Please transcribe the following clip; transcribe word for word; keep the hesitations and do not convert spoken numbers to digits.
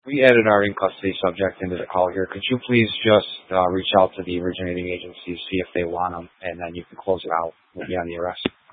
we added our in-custody subject into the call here. Could you please just uh, reach out to the originating agency, see if they want them, and then you can close it out. We'll be on the arrest.